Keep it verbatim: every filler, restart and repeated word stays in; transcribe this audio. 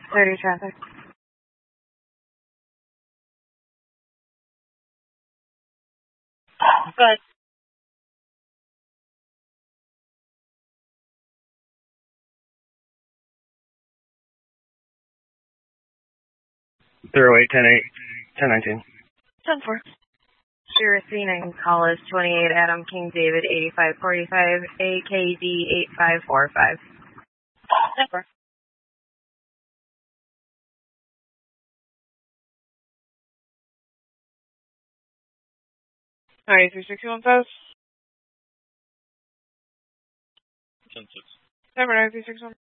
thirty traffic. Go ahead. zero eight ten eight ten nineteen. ten four. Zero three nine call is twenty-eight Adam King David eighty-five forty-five A K D eight five four five. ten four. Alright, three six one five. ten six. Seven nine three six one.